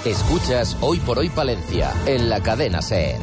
Escuchas Hoy por Hoy Palencia, en la cadena SER.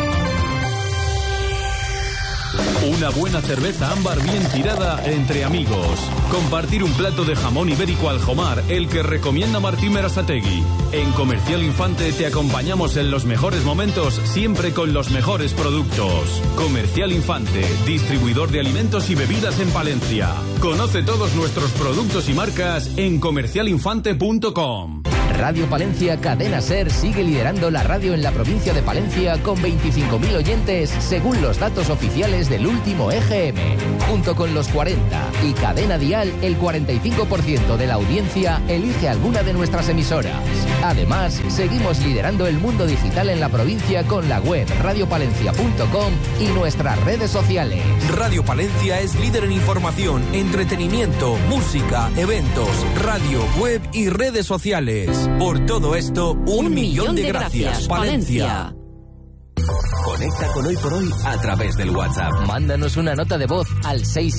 Una buena cerveza ámbar bien tirada entre amigos. Compartir un plato de jamón ibérico Aljomar, el que recomienda Martín Berasategui. En Comercial Infante te acompañamos en los mejores momentos, siempre con los mejores productos. Comercial Infante, distribuidor de alimentos y bebidas en Palencia. Conoce todos nuestros productos y marcas en comercialinfante.com. Radio Palencia Cadena SER sigue liderando la radio en la provincia de Palencia con 25.000 oyentes según los datos oficiales del último EGM. Junto con los 40 y Cadena Dial, el 45% de la audiencia elige alguna de nuestras emisoras. Además, seguimos liderando el mundo digital en la provincia con la web radiopalencia.com y nuestras redes sociales. Radio Palencia es líder en información, entretenimiento, música, eventos, radio, web y redes sociales. Por todo esto, un millón de gracias, Palencia. Conecta con Hoy por Hoy a través del WhatsApp. Mándanos una nota de voz al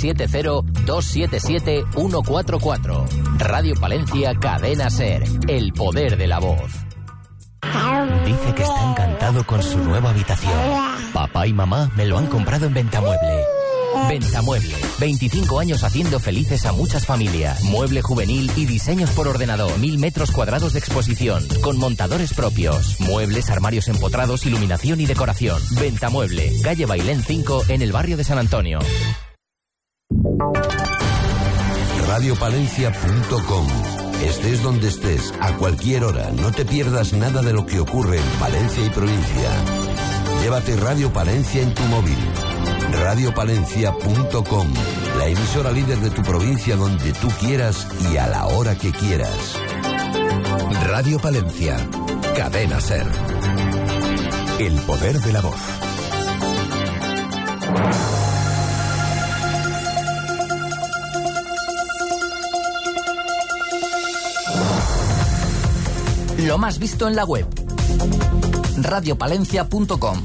670-277-144. Radio Palencia Cadena SER, el poder de la voz. Dice que está encantado con su nueva habitación. Papá y mamá me lo han comprado en Ventamueble. Ventamueble, 25 años haciendo felices a muchas familias. Mueble juvenil y diseños por ordenador. 1000 metros cuadrados de exposición, con montadores propios. Muebles, armarios empotrados, iluminación y decoración. Ventamueble, calle Bailén 5, en el barrio de San Antonio. Radiopalencia.com. Estés donde estés, a cualquier hora, no te pierdas nada de lo que ocurre en Palencia y provincia. Llévate Radio Palencia en tu móvil. Radiopalencia.com, la emisora líder de tu provincia donde tú quieras y a la hora que quieras. Radio Palencia, Cadena SER. El poder de la voz. Lo más visto en la web. Radiopalencia.com.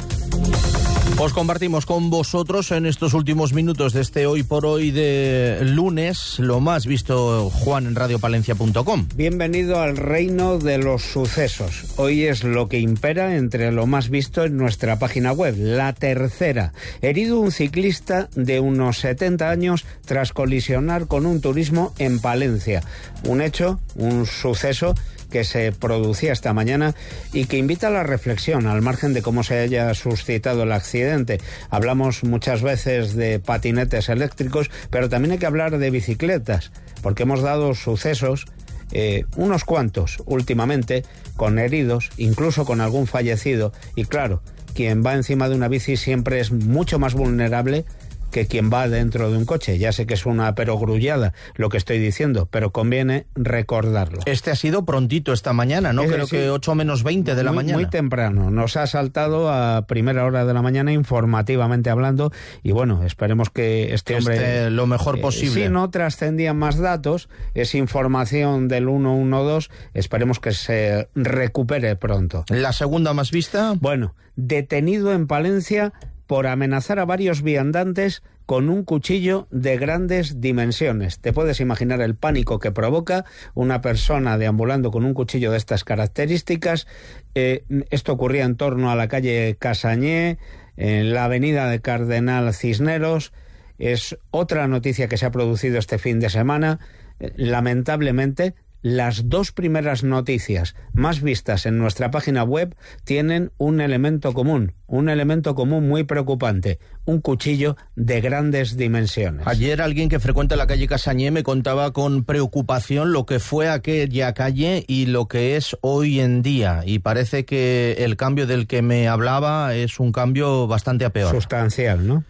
Os compartimos con vosotros en estos últimos minutos de este Hoy por Hoy de lunes lo más visto, Juan, en radiopalencia.com. Bienvenido al reino de los sucesos. Hoy es lo que impera entre lo más visto en nuestra página web, la tercera. Herido un ciclista de unos 70 años tras colisionar con un turismo en Palencia. Un hecho, un suceso que se producía esta mañana y que invita a la reflexión al margen de cómo se haya suscitado el accidente. Hablamos muchas veces de patinetes eléctricos, pero también hay que hablar de bicicletas, porque hemos dado sucesos, unos cuantos últimamente, con heridos, incluso con algún fallecido, y claro, quien va encima de una bici siempre es mucho más vulnerable que quien va dentro de un coche. Ya sé que es una perogrullada lo que estoy diciendo, pero conviene recordarlo. Este ha sido prontito esta mañana, ¿no? Creo que 8 menos 20 de la mañana. Muy temprano. Nos ha saltado a primera hora de la mañana, informativamente hablando, y bueno, esperemos que este hombre esté lo mejor posible. Si no trascendían más datos, es información del 112, esperemos que se recupere pronto. ¿La segunda más vista? Bueno, detenido en Palencia por amenazar a varios viandantes con un cuchillo de grandes dimensiones. Te puedes imaginar el pánico que provoca una persona deambulando con un cuchillo de estas características. Esto ocurría en torno a la calle Casañé, en la avenida de Cardenal Cisneros. Es otra noticia que se ha producido este fin de semana. Lamentablemente, las dos primeras noticias más vistas en nuestra página web tienen un elemento común muy preocupante: un cuchillo de grandes dimensiones. Ayer alguien que frecuenta la calle Casañé me contaba con preocupación lo que fue aquella calle y lo que es hoy en día, y parece que el cambio del que me hablaba es un cambio bastante a peor. Sustancial, ¿no?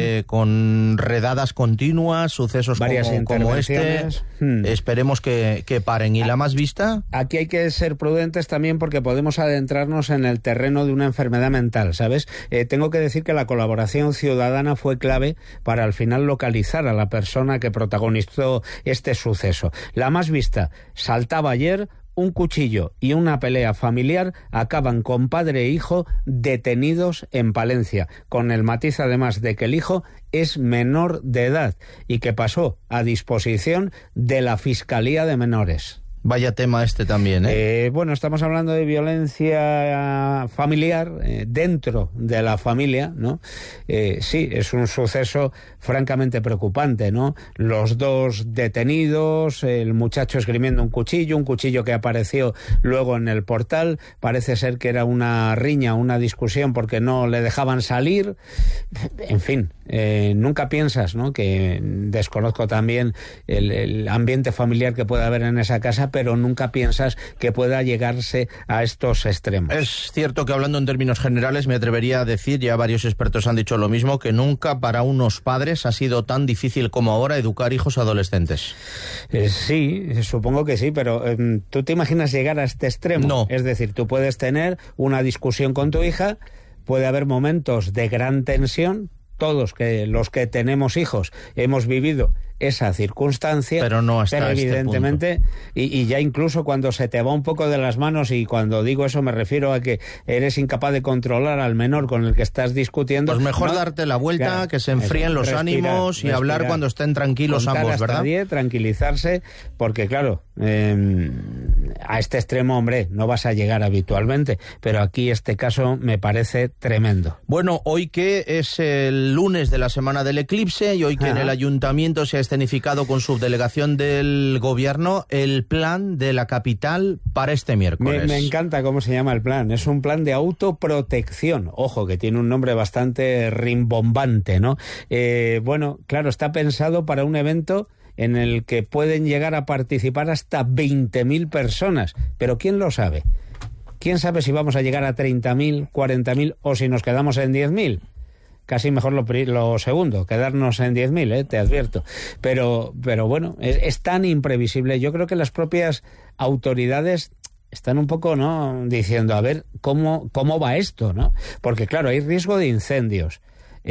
Con redadas continuas, sucesos como este. Esperemos que paren. ¿Y la más vista? Aquí hay que ser prudentes también, porque podemos adentrarnos en el terreno de una enfermedad mental, ¿sabes? Tengo que decir que la colaboración ciudadana fue clave para al final localizar a la persona que protagonizó este suceso. La más vista: saltaba ayer. Un cuchillo y una pelea familiar acaban con padre e hijo detenidos en Palencia, con el matiz además de que el hijo es menor de edad y que pasó a disposición de la Fiscalía de Menores. Vaya tema este también, ¿eh? Bueno, estamos hablando de violencia familiar dentro de la familia, ¿no? Sí, es un suceso francamente preocupante, ¿no? Los dos detenidos, el muchacho esgrimiendo un cuchillo que apareció luego en el portal. Parece ser que era una riña, una discusión porque no le dejaban salir. En fin, nunca piensas, ¿no? Que desconozco también el ambiente familiar que puede haber en esa casa, pero nunca piensas que pueda llegarse a estos extremos. Es cierto que hablando en términos generales me atrevería a decir, ya varios expertos han dicho lo mismo, que nunca para unos padres ha sido tan difícil como ahora educar hijos adolescentes. Sí, supongo que sí, pero ¿tú te imaginas llegar a este extremo? No. Es decir, tú puedes tener una discusión con tu hija, puede haber momentos de gran tensión. Todos los que tenemos hijos hemos vivido esa circunstancia, pero no hasta pero evidentemente, este punto. Y ya incluso cuando se te va un poco de las manos, y cuando digo eso me refiero a que eres incapaz de controlar al menor con el que estás discutiendo. Pues mejor ¿no? darte la vuelta, claro, que se enfríen los ánimos y hablar cuando estén tranquilos ambos, hasta ¿verdad? 10, tranquilizarse, porque claro, a este extremo, hombre, no vas a llegar habitualmente, pero aquí este caso me parece tremendo. Bueno, hoy que es el lunes de la semana del eclipse y hoy que en el ayuntamiento se ha escenificado con subdelegación del gobierno el plan de la capital para este miércoles. Me encanta cómo se llama el plan. Es un plan de autoprotección. Ojo, que tiene un nombre bastante rimbombante, ¿no? Bueno, claro, está pensado para un evento en el que pueden llegar a participar hasta 20.000 personas. Pero ¿quién lo sabe? ¿Quién sabe si vamos a llegar a 30.000, 40.000 o si nos quedamos en 10.000? Casi mejor lo segundo, quedarnos en 10.000, te advierto. Pero bueno, es tan imprevisible. Yo creo que las propias autoridades están un poco, ¿no?, diciendo, a ver, ¿cómo va esto?, ¿no? Porque claro, hay riesgo de incendios.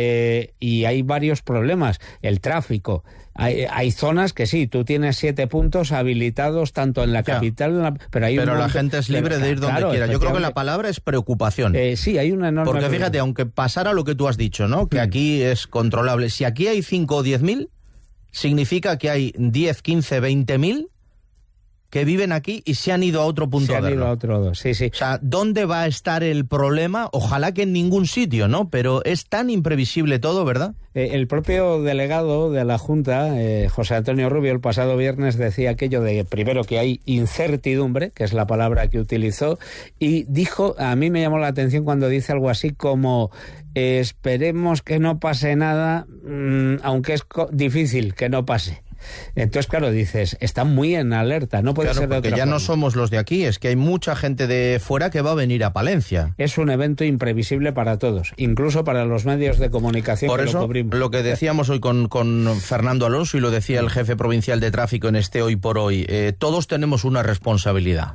Y hay varios problemas. El tráfico. Hay zonas que sí, tú tienes 7 puntos habilitados tanto en la capital, pero la gente es libre de ir donde quiera. Yo creo que la palabra es preocupación. Sí, hay una enorme... Porque fíjate, aunque pasara lo que tú has dicho, ¿no?, que aquí es controlable. Si aquí hay 5 o 10.000, significa que hay 10, 15, 20.000 que viven aquí y se han ido a otro punto a verlo. Se han ido a otro, sí. O sea, ¿dónde va a estar el problema? Ojalá que en ningún sitio, ¿no? Pero es tan imprevisible todo, ¿verdad? El propio delegado de la Junta, José Antonio Rubio, el pasado viernes decía aquello de, primero, que hay incertidumbre, que es la palabra que utilizó, y dijo, a mí me llamó la atención cuando dice algo así como, esperemos que no pase nada, aunque es difícil que no pase. Entonces, claro, dices, están muy en alerta, no puede ser de otra forma. Ya no somos los de aquí, es que hay mucha gente de fuera que va a venir a Palencia. Es un evento imprevisible para todos, incluso para los medios de comunicación. Por eso, lo que decíamos hoy con Fernando Alonso, y lo decía el jefe provincial de tráfico en este Hoy por Hoy, todos tenemos una responsabilidad.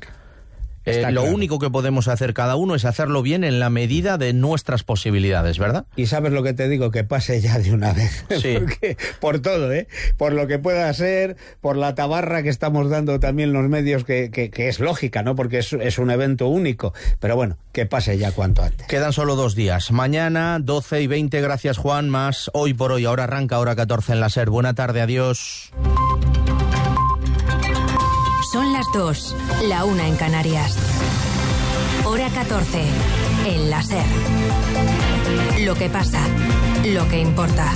Lo único que podemos hacer cada uno es hacerlo bien en la medida de nuestras posibilidades, ¿verdad? Y sabes lo que te digo, que pase ya de una vez. Sí. Porque, por todo, por lo que pueda ser, por la tabarra que estamos dando también los medios, que es lógica, ¿no? Porque es un evento único. Pero bueno, que pase ya cuanto antes. Quedan solo 2 días. Mañana, 12 y 20, gracias Juan, más Hoy por Hoy. Ahora arranca, hora 14 en la SER. Buena tarde, adiós. Son las 2, la 1 en Canarias. Hora 14, en la SER. Lo que pasa, lo que importa.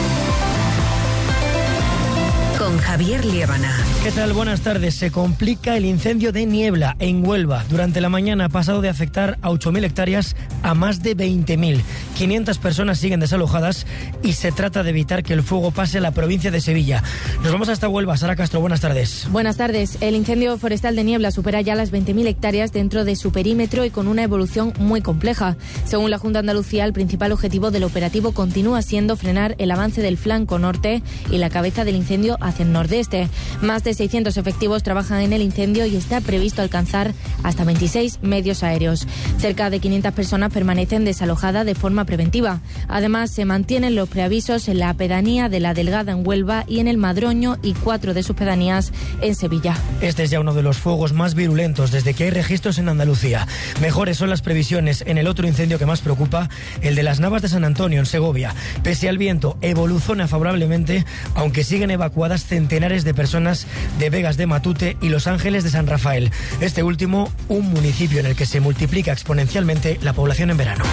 Con Javier Liébana. ¿Qué tal? Buenas tardes. Se complica el incendio de Niebla, en Huelva. Durante la mañana ha pasado de afectar a 8.000 hectáreas a más de 20.000. 500 personas siguen desalojadas y se trata de evitar que el fuego pase a la provincia de Sevilla. Nos vamos hasta Huelva. Sara Castro, buenas tardes. Buenas tardes. El incendio forestal de Niebla supera ya las 20.000 hectáreas dentro de su perímetro y con una evolución muy compleja. Según la Junta de Andalucía, el principal objetivo del operativo continúa siendo frenar el avance del flanco norte y la cabeza del incendio hacia el nordeste. Más de 600 efectivos trabajan en el incendio y está previsto alcanzar hasta 26 medios aéreos. Cerca de 500 personas permanecen desalojadas de forma preventiva. Además, se mantienen los preavisos en la pedanía de La Delgada en Huelva y en el Madroño y 4 de sus pedanías en Sevilla. Este es ya uno de los fuegos más virulentos desde que hay registros en Andalucía. Mejores son las previsiones en el otro incendio que más preocupa, el de las Navas de San Antonio en Segovia. Pese al viento, evoluciona favorablemente, aunque siguen evacuadas además centenares de personas de Vegas de Matute y Los Ángeles de San Rafael. Este último, un municipio en el que se multiplica exponencialmente la población en verano.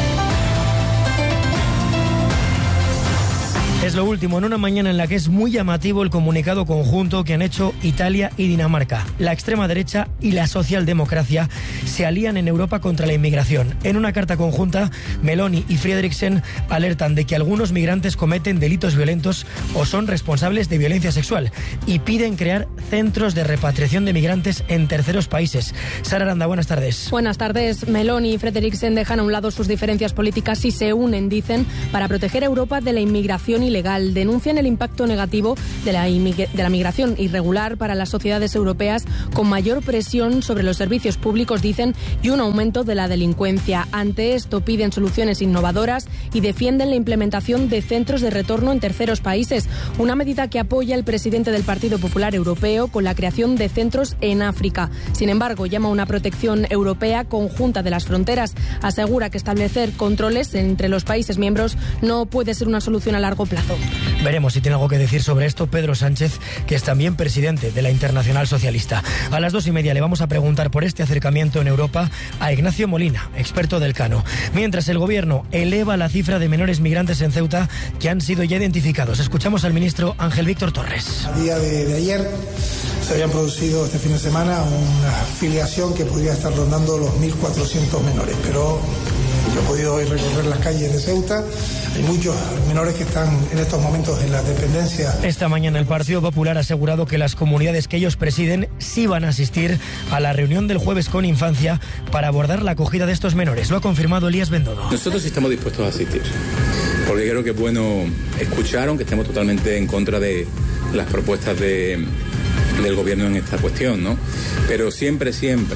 Es lo último, en una mañana en la que es muy llamativo el comunicado conjunto que han hecho Italia y Dinamarca. La extrema derecha y la socialdemocracia se alían en Europa contra la inmigración. En una carta conjunta, Meloni y Frederiksen alertan de que algunos migrantes cometen delitos violentos o son responsables de violencia sexual y piden crear centros de repatriación de migrantes en terceros países. Sara Aranda, buenas tardes. Buenas tardes. Meloni y Frederiksen dejan a un lado sus diferencias políticas y se unen, dicen, para proteger a Europa de la inmigración ilegal. Denuncian el impacto negativo de la migración irregular para las sociedades europeas, con mayor presión sobre los servicios públicos, dicen, y un aumento de la delincuencia. Ante esto piden soluciones innovadoras y defienden la implementación de centros de retorno en terceros países, una medida que apoya el presidente del Partido Popular Europeo con la creación de centros en África. Sin embargo, llama a una protección europea conjunta de las fronteras. Asegura que establecer controles entre los países miembros no puede ser una solución a largo plazo. Veremos si tiene algo que decir sobre esto Pedro Sánchez, que es también presidente de la Internacional Socialista. A las 2:30 le vamos a preguntar por este acercamiento en Europa a Ignacio Molina, experto del Cano. Mientras el gobierno eleva la cifra de menores migrantes en Ceuta que han sido ya identificados. Escuchamos al ministro Ángel Víctor Torres. A día de ayer se habían producido este fin de semana una filiación que podría estar rondando los 1.400 menores, pero yo he podido hoy recorrer las calles de Ceuta. Hay muchos menores que están en estos momentos en la dependencia. Esta mañana el Partido Popular ha asegurado que las comunidades que ellos presiden sí van a asistir a la reunión del jueves con Infancia para abordar la acogida de estos menores. Lo ha confirmado Elías Bendodo. Nosotros estamos dispuestos a asistir, porque creo que es bueno escuchar, aunque estemos totalmente en contra de las propuestas del gobierno en esta cuestión, ¿no? Pero siempre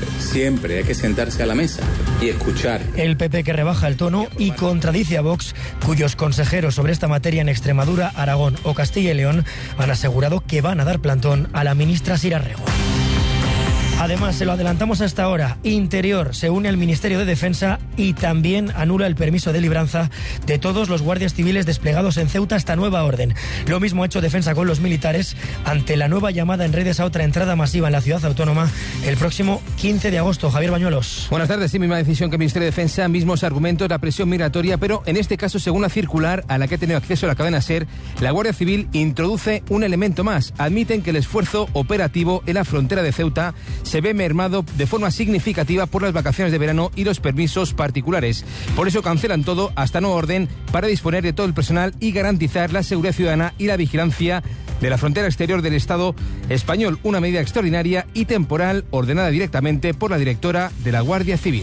hay que sentarse a la mesa y escuchar. El PP que rebaja el tono y contradice a Vox, cuyos consejeros sobre esta materia en Extremadura, Aragón o Castilla y León han asegurado que van a dar plantón a la ministra Sira Rego. Además, se lo adelantamos hasta ahora, Interior se une al Ministerio de Defensa y también anula el permiso de libranza de todos los guardias civiles desplegados en Ceuta hasta nueva orden. Lo mismo ha hecho Defensa con los militares ante la nueva llamada en redes a otra entrada masiva en la ciudad autónoma el próximo 15 de agosto. Javier Bañuelos. Buenas tardes. Sí, misma decisión que el Ministerio de Defensa, mismos argumentos, la presión migratoria, pero en este caso, según la circular a la que ha tenido acceso la cadena SER, la Guardia Civil introduce un elemento más. Admiten que el esfuerzo operativo en la frontera de Ceuta se ve mermado de forma significativa por las vacaciones de verano y los permisos particulares. Por eso cancelan todo hasta nueva orden para disponer de todo el personal y garantizar la seguridad ciudadana y la vigilancia de la frontera exterior del Estado español. Una medida extraordinaria y temporal ordenada directamente por la directora de la Guardia Civil.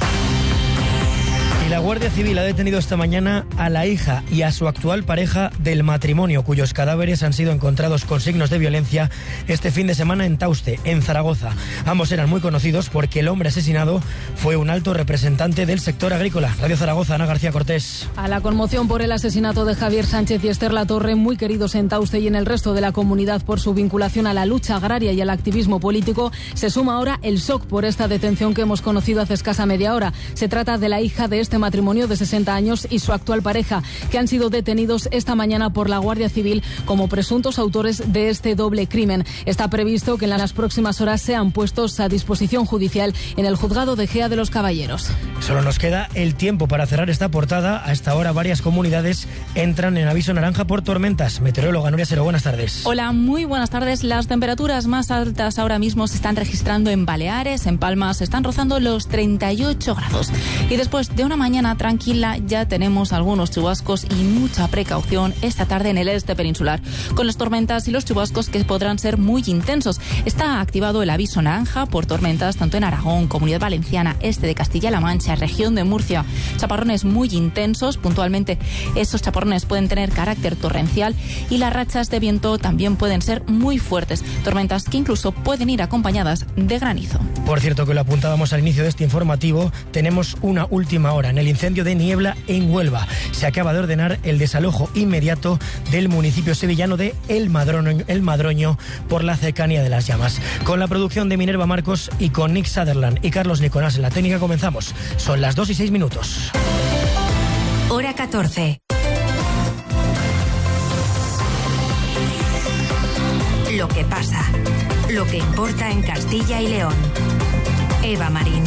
Y la Guardia Civil ha detenido esta mañana a la hija y a su actual pareja del matrimonio, cuyos cadáveres han sido encontrados con signos de violencia este fin de semana en Tauste, en Zaragoza. Ambos eran muy conocidos porque el hombre asesinado fue un alto representante del sector agrícola. Radio Zaragoza, Ana García Cortés. A la conmoción por el asesinato de Javier Sánchez y Esther Latorre, muy queridos en Tauste y en el resto de la comunidad por su vinculación a la lucha agraria y al activismo político, se suma ahora el shock por esta detención que hemos conocido hace escasa media hora. Se trata de la hija de este matrimonio de 60 años y su actual pareja, que han sido detenidos esta mañana por la Guardia Civil como presuntos autores de este doble crimen. Está previsto que en las próximas horas sean puestos a disposición judicial en el juzgado de Gea de los Caballeros. Solo nos queda el tiempo para cerrar esta portada. A esta hora varias comunidades entran en aviso naranja por tormentas. Meteoróloga Nuria Sero, buenas tardes. Hola, muy buenas tardes. Las temperaturas más altas ahora mismo se están registrando en Baleares, en Palma se están rozando los 38 grados. Y después de una mañana tranquila ya tenemos algunos chubascos y mucha precaución esta tarde en el este peninsular, con las tormentas y los chubascos que podrán ser muy intensos. Está activado el aviso naranja por tormentas tanto en Aragón, Comunidad Valenciana, este de Castilla-La Mancha, región de Murcia. Chaparrones muy intensos, puntualmente esos chaparrones pueden tener carácter torrencial y las rachas de viento también pueden ser muy fuertes, tormentas que incluso pueden ir acompañadas de granizo. Por cierto, que lo apuntábamos al inicio de este informativo, tenemos una última hora en el incendio de Niebla en Huelva. Se acaba de ordenar el desalojo inmediato del municipio sevillano de El Madroño por la cercanía de las llamas. Con la producción de Minerva Marcos y con Nick Sutherland y Carlos Nicolás en la técnica comenzamos. Son las 2:06. Hora 14. que pasa, lo que importa en Castilla y León. Eva Marín.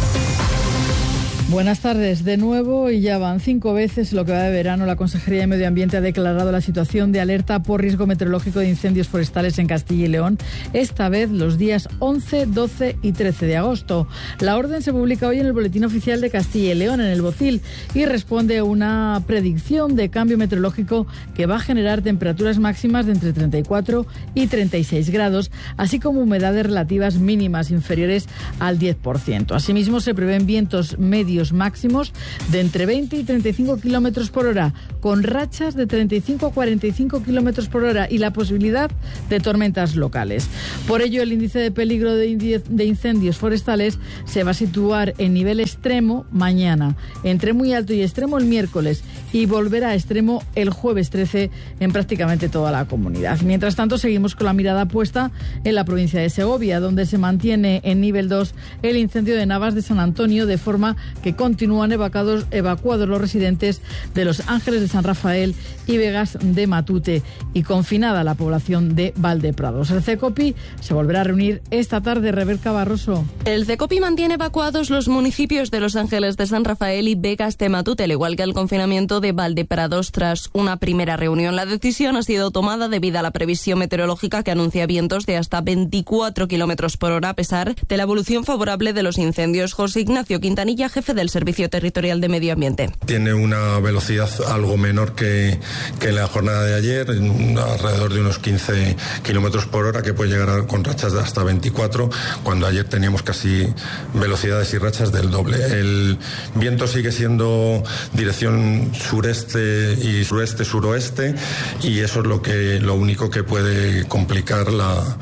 Buenas tardes de nuevo, y ya van 5 veces lo que va de verano. La Consejería de Medio Ambiente ha declarado la situación de alerta por riesgo meteorológico de incendios forestales en Castilla y León, esta vez los días 11, 12 y 13 de agosto. La orden se publica hoy en el Boletín Oficial de Castilla y León, en el BOCIL, y responde a una predicción de cambio meteorológico que va a generar temperaturas máximas de entre 34 y 36 grados, así como humedades relativas mínimas inferiores al 10%. Asimismo, se prevén vientos medios máximos de entre 20 y 35 kilómetros por hora, con rachas de 35 a 45 kilómetros por hora y la posibilidad de tormentas locales. Por ello, el índice de peligro de incendios forestales se va a situar en nivel extremo mañana, entre muy alto y extremo el miércoles, y volverá a extremo el jueves 13 en prácticamente toda la comunidad. Mientras tanto, seguimos con la mirada puesta en la provincia de Segovia, donde se mantiene en nivel 2 el incendio de Navas de San Antonio, de forma que continúan evacuados los residentes de Los Ángeles de San Rafael y Vegas de Matute, y confinada la población de Valdeprados. El CECOPI se volverá a reunir esta tarde. Rebeca Barroso. El CECOPI mantiene evacuados los municipios de Los Ángeles de San Rafael y Vegas de Matute, al igual que el confinamiento de Valdeprados tras una primera reunión. La decisión ha sido tomada debido a la previsión meteorológica que anuncia vientos de hasta 24 kilómetros por hora, a pesar de la evolución favorable de los incendios. José Ignacio Quintanilla, jefe del Servicio Territorial de Medio Ambiente. Tiene una velocidad algo menor que en la jornada de ayer, alrededor de unos 15 kilómetros por hora, que puede llegar con rachas de hasta 24, cuando ayer teníamos casi velocidades y rachas del doble. El viento sigue siendo dirección sureste y sureste-suroeste, y eso es lo único que puede complicar la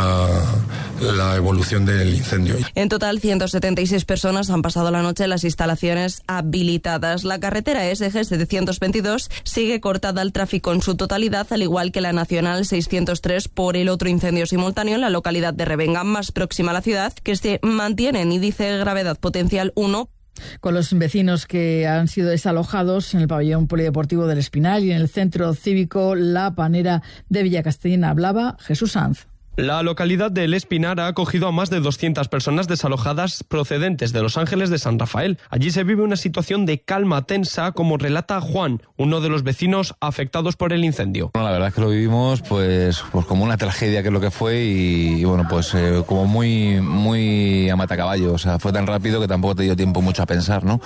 evolución del incendio. En total, 176 personas han pasado la noche en las instalaciones habilitadas. La carretera SG 722 sigue cortada al tráfico en su totalidad, al igual que la Nacional 603, por el otro incendio simultáneo en la localidad de Revenga, más próxima a la ciudad, que se mantiene en índice de gravedad potencial 1. Con los vecinos que han sido desalojados en el pabellón polideportivo del Espinal y en el centro cívico La Panera de Villacastellina, hablaba Jesús Sanz. La localidad de El Espinar ha acogido a más de 200 personas desalojadas procedentes de Los Ángeles de San Rafael. Allí se vive una situación de calma tensa, como relata Juan, uno de los vecinos afectados por el incendio. Bueno, la verdad es que lo vivimos pues como una tragedia, que es lo que fue, y bueno, pues como muy a matacaballo. O sea, fue tan rápido que tampoco te dio tiempo mucho a pensar, ¿no?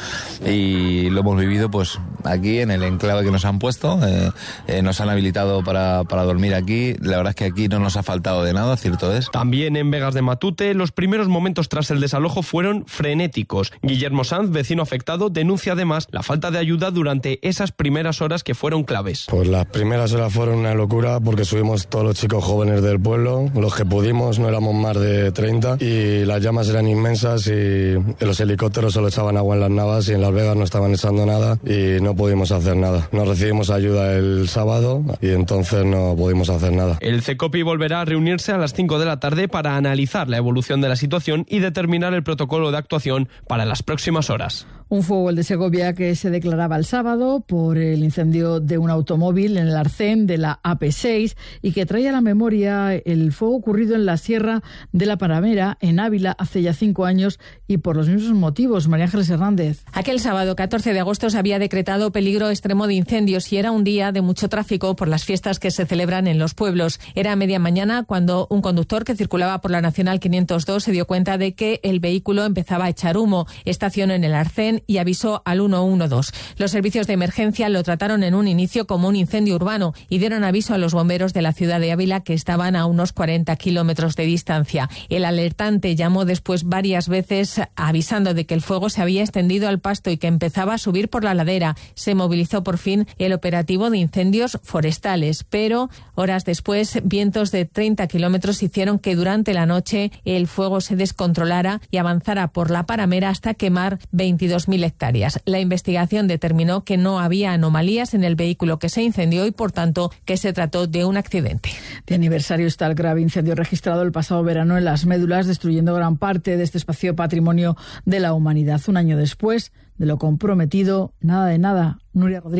Y lo hemos vivido pues aquí en el enclave que nos han puesto. Nos han habilitado para dormir aquí. La verdad es que aquí no nos ha faltado de nada. Cierto es. También en Vegas de Matute, los primeros momentos tras el desalojo fueron frenéticos. Guillermo Sanz, vecino afectado, denuncia además la falta de ayuda durante esas primeras horas que fueron claves. Pues las primeras horas fueron una locura, porque subimos todos los chicos jóvenes del pueblo, los que pudimos, no éramos más de 30, y las llamas eran inmensas, y los helicópteros solo echaban agua en las navas, y en Las Vegas no estaban echando nada, y no pudimos hacer nada. No recibimos ayuda el sábado, y entonces no pudimos hacer nada. El CECOPI volverá a reunirse a las 5 de la tarde para analizar la evolución de la situación y determinar el protocolo de actuación para las próximas horas. Un fuego, el de Segovia, que se declaraba el sábado por el incendio de un automóvil en el arcén de la AP6, y que trae a la memoria el fuego ocurrido en la Sierra de la Panamera, en Ávila, hace ya 5 años, y por los mismos motivos. María Ángeles Hernández. Aquel sábado 14 de agosto se había decretado peligro extremo de incendios, y era un día de mucho tráfico por las fiestas que se celebran en los pueblos. Era media mañana cuando un conductor que circulaba por la Nacional 502 se dio cuenta de que el vehículo empezaba a echar humo. Estacionó en el arcén y avisó al 112. Los servicios de emergencia lo trataron en un inicio como un incendio urbano y dieron aviso a los bomberos de la ciudad de Ávila, que estaban a unos 40 kilómetros de distancia. El alertante llamó después varias veces avisando de que el fuego se había extendido al pasto y que empezaba a subir por la ladera. Se movilizó por fin el operativo de incendios forestales, pero horas después vientos de 30 kilómetros hicieron que durante la noche el fuego se descontrolara y avanzara por la Panamera hasta quemar 22.000 hectáreas. La investigación determinó que no había anomalías en el vehículo que se incendió y, por tanto, que se trató de un accidente. De aniversario está el grave incendio registrado el pasado verano en Las Médulas, destruyendo gran parte de este espacio patrimonio de la humanidad. Un año después de lo comprometido, nada de nada. Nuria Rodríguez.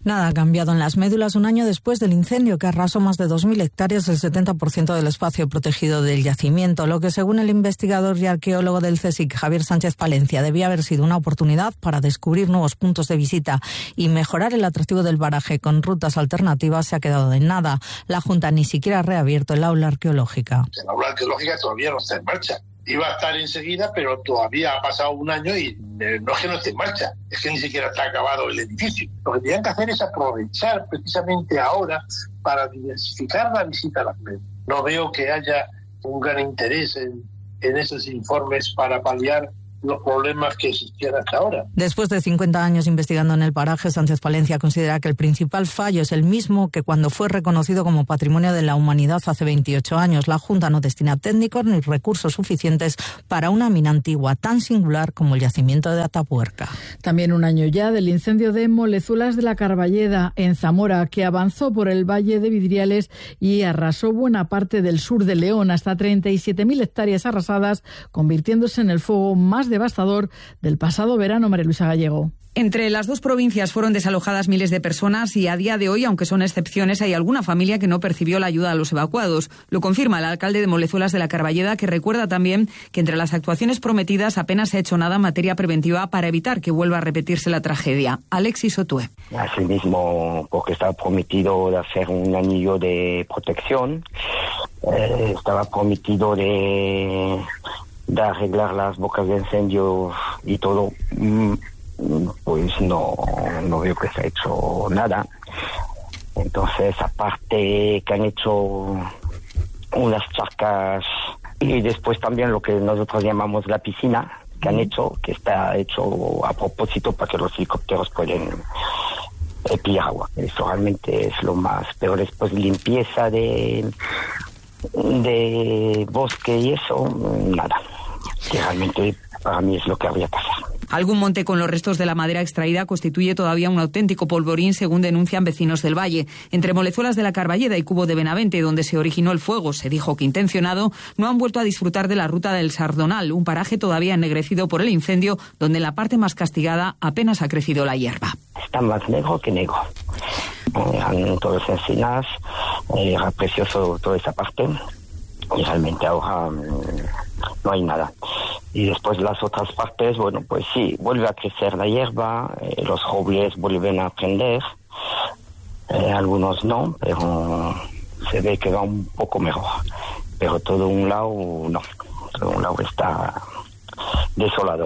Nada ha cambiado en las médulas un año después del incendio que arrasó más de 2.000 hectáreas, el 70% del espacio protegido del yacimiento, lo que según el investigador y arqueólogo del CSIC, Javier Sánchez Palencia, debía haber sido una oportunidad para descubrir nuevos puntos de visita y mejorar el atractivo del paraje con rutas alternativas, se ha quedado en nada. La Junta ni siquiera ha reabierto el aula arqueológica. La aula arqueológica todavía no está en marcha. Iba a estar enseguida, pero todavía ha pasado un año y no es que no esté en marcha, es que ni siquiera está acabado el edificio. Lo que tenían que hacer es aprovechar precisamente ahora para diversificar la visita a la FLED. No veo que haya un gran interés en esos informes para paliar los problemas que existían hasta ahora. Después de 50 años investigando en el paraje, Sánchez Palencia considera que el principal fallo es el mismo que cuando fue reconocido como Patrimonio de la Humanidad hace 28 años. La Junta no destina técnicos ni recursos suficientes para una mina antigua tan singular como el yacimiento de Atapuerca. También un año ya del incendio de Molezuelas de la Carballeda en Zamora, que avanzó por el Valle de Vidriales y arrasó buena parte del sur de León, hasta 37.000 hectáreas arrasadas, convirtiéndose en el fuego más devastador del pasado verano. María Luisa Gallego. Entre las dos provincias fueron desalojadas miles de personas y a día de hoy, aunque son excepciones, hay alguna familia que no percibió la ayuda a los evacuados. Lo confirma el alcalde de Molezuelas de la Carballeda, que recuerda también que entre las actuaciones prometidas apenas se ha hecho nada en materia preventiva para evitar que vuelva a repetirse la tragedia. Alexis Otue. Asimismo, porque estaba prometido de hacer un anillo de protección, estaba prometido de arreglar las bocas de incendio y todo. Pues no veo que se ha hecho nada. Entonces, aparte que han hecho unas charcas y después también lo que nosotros llamamos la piscina, que han hecho, que está hecho a propósito para que los helicópteros puedan pillar agua. Eso realmente es lo más. Pero después limpieza de bosque y eso, nada. Que realmente para mí es lo que habría pasado. Algún monte con los restos de la madera extraída constituye todavía un auténtico polvorín, según denuncian vecinos del valle. Entre Molezuelas de la Carballeda y Cubo de Benavente, donde se originó el fuego, se dijo que intencionado, no han vuelto a disfrutar de la ruta del Sardonal, un paraje todavía ennegrecido por el incendio, donde en la parte más castigada apenas ha crecido la hierba. Está más negro que negro. Eran todas encinas, era precioso toda esa parte. Y realmente ahora no hay nada. Y después las otras partes, bueno, pues sí, vuelve a crecer la hierba, los robles vuelven a prender, algunos no, pero se ve que va un poco mejor. Pero todo un lado no, todo un lado está desolador.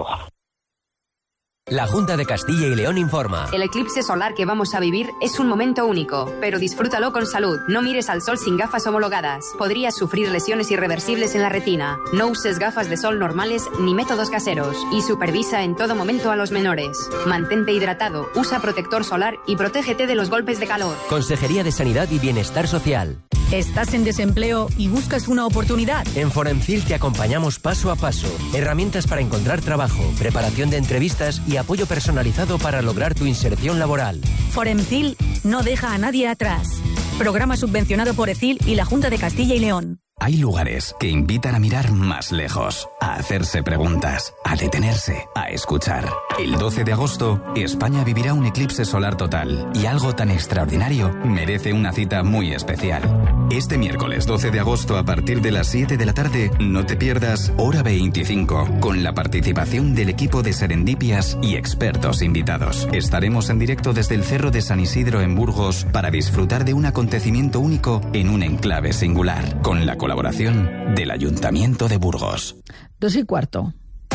La Junta de Castilla y León informa. El eclipse solar que vamos a vivir es un momento único, pero disfrútalo con salud. No mires al sol sin gafas homologadas. Podrías sufrir lesiones irreversibles en la retina. No uses gafas de sol normales ni métodos caseros. Y supervisa en todo momento a los menores. Mantente hidratado, usa protector solar y protégete de los golpes de calor. Consejería de Sanidad y Bienestar Social. ¿Estás en desempleo y buscas una oportunidad? En Foremcil te acompañamos paso a paso. Herramientas para encontrar trabajo, preparación de entrevistas y apoyo personalizado para lograr tu inserción laboral. Foremcil no deja a nadie atrás. Programa subvencionado por ECIL y la Junta de Castilla y León. Hay lugares que invitan a mirar más lejos, a hacerse preguntas, a detenerse, a escuchar. El 12 de agosto, España vivirá un eclipse solar total y algo tan extraordinario merece una cita muy especial. Este miércoles 12 de agosto a partir de las 7 de la tarde, no te pierdas Hora 25, con la participación del equipo de Serendipias y expertos invitados. Estaremos en directo desde el Cerro de San Isidro en Burgos para disfrutar de un acontecimiento único en un enclave singular, con la colaboración del Ayuntamiento de Burgos. 2:15.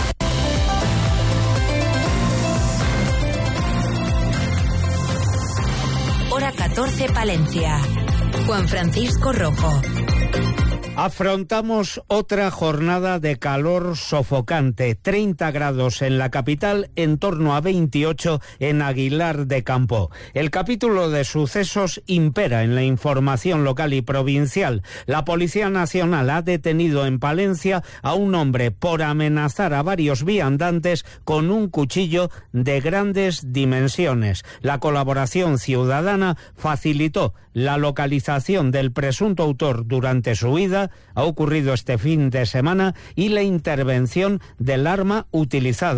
Hora 14, Palencia. Juan Francisco Rojo. Afrontamos otra jornada de calor sofocante, 30 grados en la capital, en torno a 28 en Aguilar de Campo. El capítulo de sucesos impera en la información local y provincial. La Policía Nacional ha detenido en Palencia a un hombre por amenazar a varios viandantes con un cuchillo de grandes dimensiones. La colaboración ciudadana facilitó la localización del presunto autor durante su huida. Ha ocurrido este fin de semana y la intervención del arma utilizada.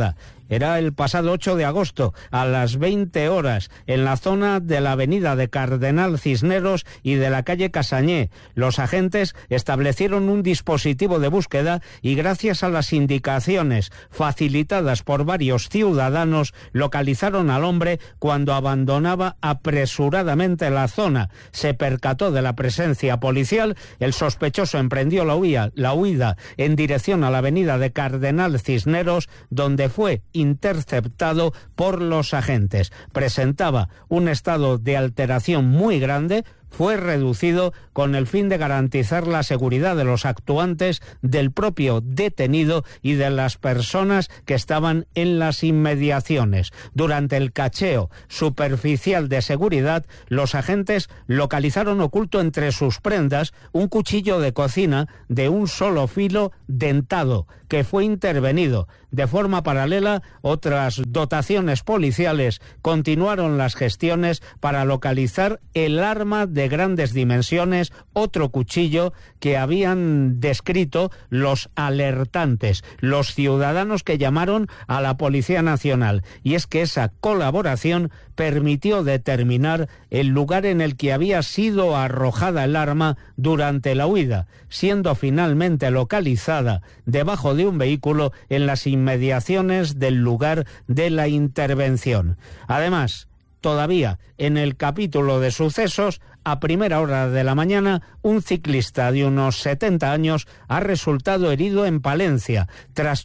Era el pasado 8 de agosto, a las 20 horas, en la zona de la avenida de Cardenal Cisneros y de la calle Casañé. Los agentes establecieron un dispositivo de búsqueda y, gracias a las indicaciones facilitadas por varios ciudadanos, localizaron al hombre cuando abandonaba apresuradamente la zona. Se percató de la presencia policial. El sospechoso emprendió la huida en dirección a la avenida de Cardenal Cisneros, donde fue interceptado por los agentes. Presentaba un estado de alteración muy grande. Fue reducido con el fin de garantizar la seguridad de los actuantes, del propio detenido y de las personas que estaban en las inmediaciones. Durante el cacheo superficial de seguridad, los agentes localizaron oculto entre sus prendas un cuchillo de cocina de un solo filo dentado, que fue intervenido. De forma paralela, otras dotaciones policiales continuaron las gestiones para localizar el arma de grandes dimensiones, otro cuchillo que habían descrito los alertantes, los ciudadanos que llamaron a la Policía Nacional. Y es que esa colaboración permitió determinar el lugar en el que había sido arrojada el arma durante la huida, siendo finalmente localizada debajo de un vehículo en las inmediaciones del lugar de la intervención. Además, todavía en el capítulo de sucesos, a primera hora de la mañana, un ciclista de unos 70 años ha resultado herido en Palencia tras